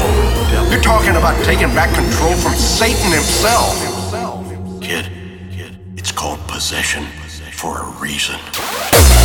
You're talking about taking back control from Satan himself. Kid, it's called possession for a reason.